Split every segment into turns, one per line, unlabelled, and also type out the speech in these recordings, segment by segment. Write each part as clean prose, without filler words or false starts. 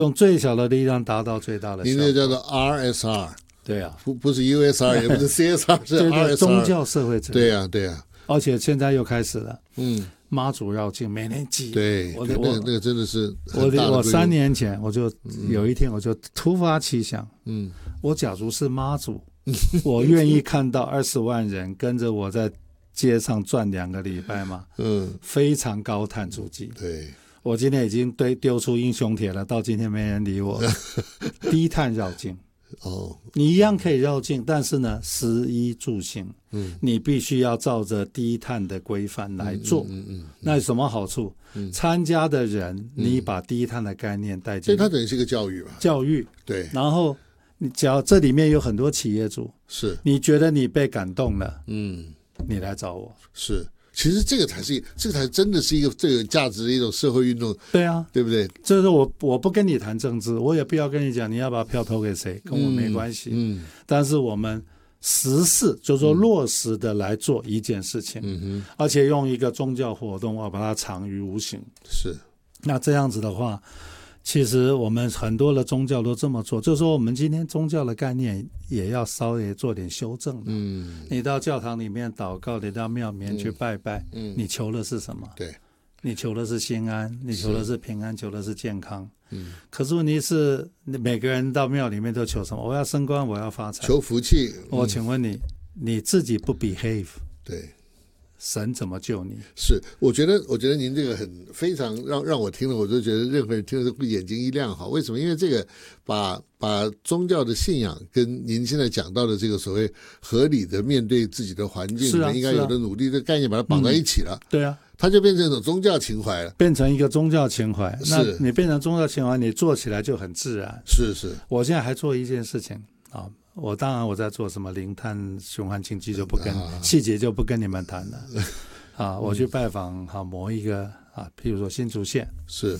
用最小的力量达到最大的效果。
您那叫做 RSR，
对啊，
不是 USR， 也不是 CSR， 是 RSR，
宗教社会责任。
对啊，对啊，
而且现在又开始了，妈祖绕境每年祭。
对，那个真的是很大的
我3年前我就有一天我就突发奇想，我假如是妈祖，我愿意看到20万人跟着我在街上转2个礼拜吗？非常高碳足迹。
对，
我今天已经丢出英雄帖了，到今天没人理我。低碳绕境。你一样可以绕境，但是呢，食衣住行，你必须要照着低碳的规范来做。那有什么好处？参加的人，你把低碳的概念带进，
所以它等于是一个教育吧？
教育，对。然后你只要这里面有很多企业主，
是你
觉得你被感动了，你来找我。
是。其实这个才真的是一个最有价值的一种社会运动，对啊，对不对？
就是我不跟你谈政治，我也不要跟你讲你要把票投给谁，跟我没关系。但是我们实事，就是说落实的来做一件事情，而且用一个宗教活动，我把它藏于无形。是，那这样子的话，其实我们很多的宗教都这么做，就是说我们今天宗教的概念也要稍微做点修正的。你到教堂里面祷告，你到庙里面去拜拜，你求的是什么？对，你求的是心安，你求的是平安，求的是健康。可是问题是，每个人到庙里面都求什么？我要升官，我要发财，
求福气。
我请问你，你自己不 behave，
对，
神怎么救你？
是，我觉得您这个非常让我听了，我就觉得任何人听了都眼睛一亮。好，为什么？因为这个把宗教的信仰跟您现在讲到的这个所谓合理的面对自己的环境里面应该有的努力的概念，把它绑在一起了。对啊，它就变成一种宗教情怀了，
变成一个宗教情怀。那你变成宗教情怀，你做起来就很自然。是，我现在还做一件事情啊。当然我在做什么零碳循环经济就不跟细节就不跟你们谈了我去拜访某一个譬如说新竹县，是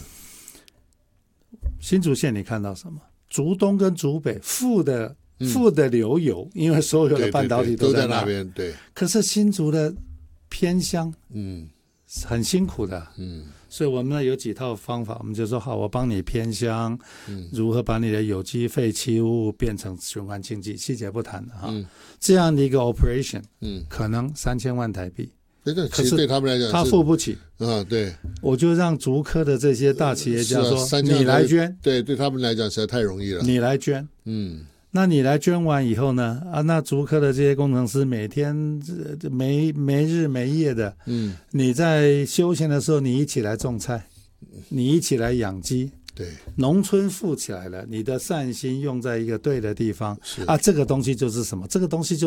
新竹县，你看到什么？竹东跟竹北富的流油，因为所有的半导体都在那边。对，可是新竹的偏乡很辛苦的，所以我们呢有几套方法，我们就说好，我帮你偏乡，如何把你的有机废弃物变成循环经济，细节不谈了这样的一个 operation，可能3000万台币，
可是对他们来讲
他付不起
对，
我就让竹科的这些大企业家说，你来捐，
对他们来讲实在太容易了，
你来捐，那你来捐完以后呢？那竹科的这些工程师每天没日没夜的，你在休闲的时候，你一起来种菜，你一起来养鸡，对，农村富起来了，你的善心用在一个对的地方这个东西就是什么？这个东西就是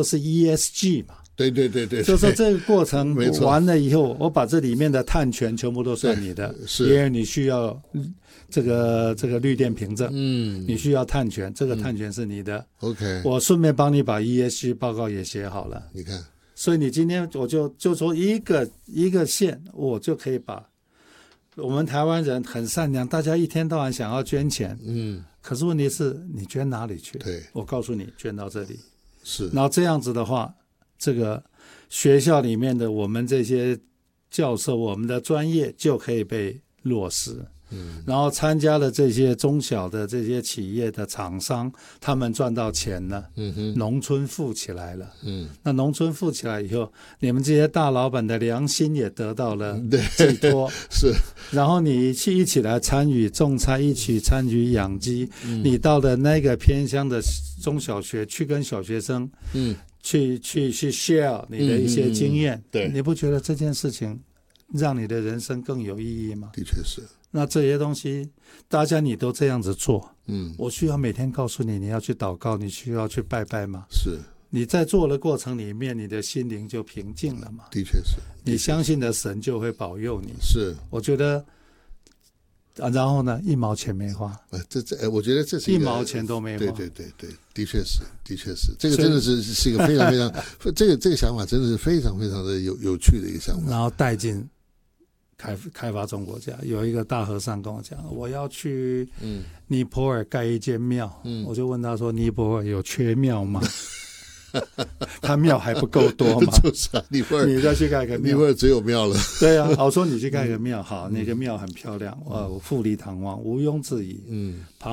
ESG 嘛。对，就是说这个过程完了以后，我把这里面的碳权全部都算你的，因为你需要这个绿电凭证，你需要碳权，这个碳权是你的。OK， 我顺便帮你把 ESG 报告也写好了。你看，所以你今天我就说一个县，我就可以把我们台湾人很善良，大家一天到晚想要捐钱，可是问题是你捐哪里去？对，我告诉你，捐到这里。是，然后这样子的话，这个学校里面的我们这些教授，我们的专业就可以被落实。然后参加了这些中小的这些企业的厂商，他们赚到钱了，农村富起来了，那农村富起来以后，你们这些大老板的良心也得到了寄托，是。然后你一起来参与种菜，一起参与养鸡，你到了那个偏乡的中小学去跟小学生，去 share 你的一些经验，对，你不觉得这件事情让你的人生更有意义吗？的确是。那这些东西大家你都这样子做，我需要每天告诉你，你要去祷告，你需要去拜拜吗？是。你在做的过程里面，你的心灵就平静了嘛？的确是。你相信的神就会保佑你。是。我觉得然后呢，1毛钱没花。
我觉得这是
1毛钱都没花。
对，的确是，这个真的是一个非常非常这个想法真的是非常非常的有趣的一个想法。
然后带进开发中国家，有一个大和尚跟我讲，我要去尼泊尔盖一间庙，我就问他说，尼泊尔有缺庙吗？ 他庙还不够多嘛？
就是啊，尼泊尔
你再去盖个庙，
尼泊尔只有庙了。
对啊，我说你去盖个庙，好，那个庙很漂亮，富丽堂皇，毋庸置疑。